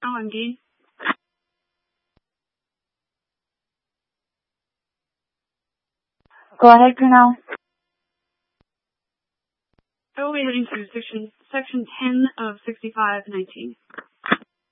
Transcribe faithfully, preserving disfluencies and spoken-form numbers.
O M D. Go ahead, Colonel. I will be heading to section section ten of sixty-five nineteen.